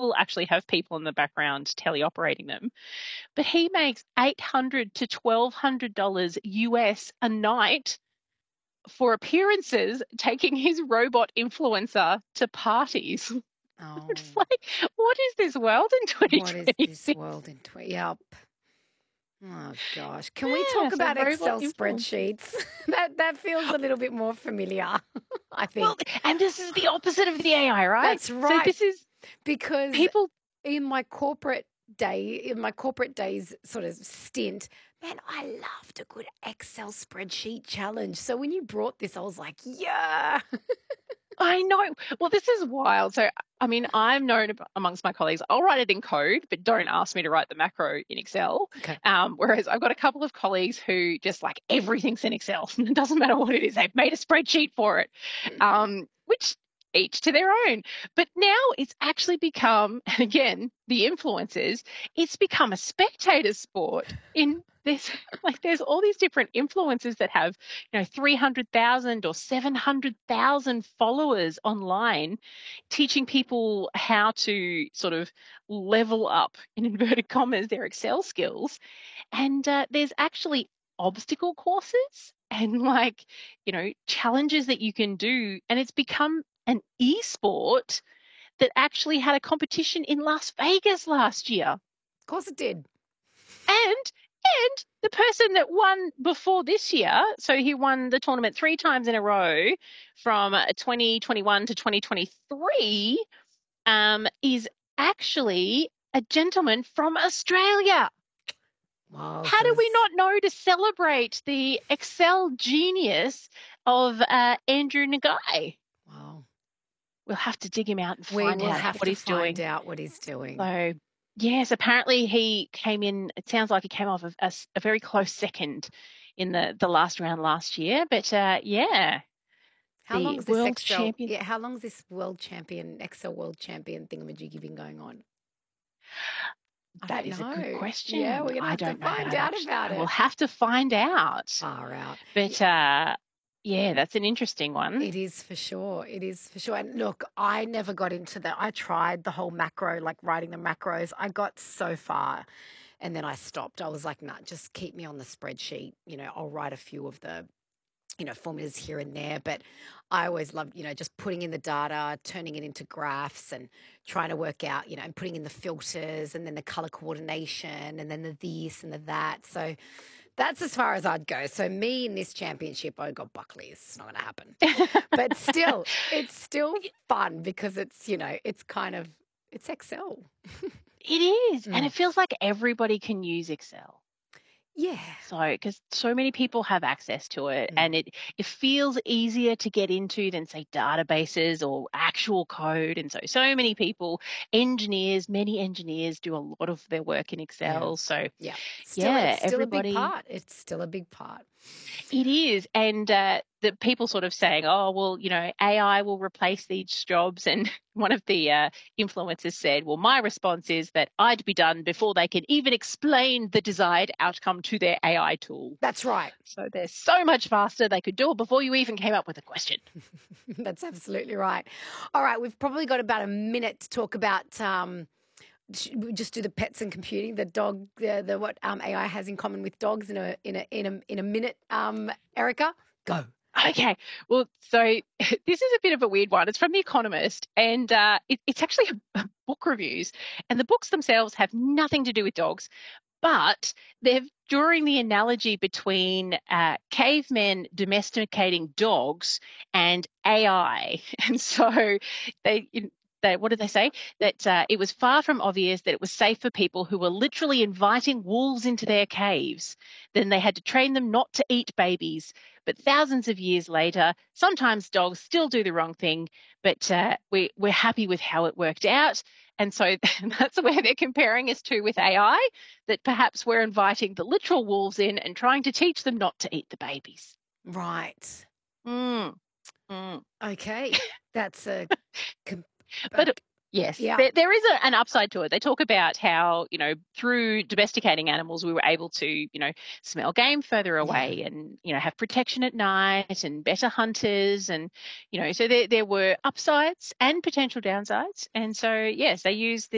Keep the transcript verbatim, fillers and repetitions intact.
will actually have people in the background teleoperating them. But he makes eight hundred to twelve hundred dollars U S a night for appearances, taking his robot influencer to parties. Oh, It's like, what is this world in what is this twenty twenty-six? world in twenty? Yep. Oh gosh. Can we Yeah, talk so about robot Excel influencers. spreadsheets? That that feels a little bit more familiar, I Well, think. and this is the opposite of the A I, right? That's So right. this is Because people. in my corporate day, in my corporate days sort of stint, man, I loved a good Excel spreadsheet challenge. So when you brought this, I was like, yeah. I know. Well, this is wild. So, I mean, I'm known ab- amongst my colleagues, I'll write it in code, but don't ask me to write the macro in Excel. Okay. Um, whereas I've got a couple of colleagues who just like everything's in Excel. It doesn't matter what it is, they've made a spreadsheet for it, um, which each to their own. But now it's actually become, and again, the influencers, it's become a spectator sport in this. Like, there's all these different influencers that have, you know, three hundred thousand or seven hundred thousand followers online, teaching people how to sort of level up, in inverted commas, their Excel skills. And uh, there's actually obstacle courses and, like, you know, challenges that you can do. And it's become an e-sport that actually had a competition in Las Vegas last year. Of course it did. And and the person that won before this year, so he won the tournament three times in a row from uh, twenty twenty-one to twenty twenty-three, um, is actually a gentleman from Australia. How do we Wowzers. not know to celebrate the Excel genius of uh, Andrew Nagai? Wow. We'll have to dig him out and We find will out have what to he's find doing. out what he's doing. So, yes, apparently he came in, it sounds like he came off of a, s- a very close second in the, the last round last year. But uh, yeah, How the long's this world Excel? champion. Yeah, how long's this world champion, Excel world champion thingamajiggy been going on? I That don't is a good know. Yeah, question. we're gonna I have to don't know. find I've out actually, about I will it. have to find out. Far out. But uh, yeah, that's an interesting one. It is for sure. It is for sure. And look, I never got into that. I tried the whole macro, like writing the macros. I got so far and then I stopped. I was like, nah, just keep me on the spreadsheet. You know, I'll write a few of the, you know, formulas here and there. But I always loved, you know, just putting in the data, turning it into graphs and trying to work out, you know, and putting in the filters and then the color coordination and then the this and the that. So that's as far as I'd go. So me in this championship, I got Buckley. It's not going to happen. But still, it's still fun because it's, you know, it's kind of, it's Excel. It is. And Mm. it feels like everybody can use Excel. Yeah. So, because so many people have access to it, Mm. and it it feels easier to get into than, say, databases or actual code. And so, so many people, engineers, many engineers do a lot of their work in Yeah. Excel. So, Yeah. Still, yeah, it's still a big everybody. part. It's still a big part. It is. And uh, the people sort of saying, oh, well, you know, A I will replace these jobs. And one of the uh, influencers said, well, my response is that I'd be done before they can even explain the desired outcome to their A I tool. That's right. So they're so much faster, they could do it before you even came up with a question. That's absolutely right. All right. We've probably got about a minute to talk about. Um, sh- we just do the pets and computing, the dog, the, the what um, A I has in common with dogs in a in a in a in a minute. Um, Erica, go. Okay, well, so this is a bit of a weird one. It's from The Economist, and uh, it, it's actually a, a book reviews, and the books themselves have nothing to do with dogs, but they've drawing the analogy between uh, cavemen domesticating dogs and A I, and so they. They, what did they say? That uh, it was far from obvious that it was safe for people who were literally inviting wolves into their caves. Then they had to train them not to eat babies. But thousands of years later, sometimes dogs still do the wrong thing, but uh, we, we're happy with how it worked out. And so that's where they're comparing us to with A I, that perhaps we're inviting the literal wolves in and trying to teach them not to eat the babies. Right. Mm, mm. Okay. That's a. com- But a- it- yes, yeah. there, there is a, an upside to it. They talk about how, you know, through domesticating animals, we were able to, you know, smell game further away and, you know, have protection at night and better hunters. And, you know, so there, there were upsides and potential downsides. And so, yes, they use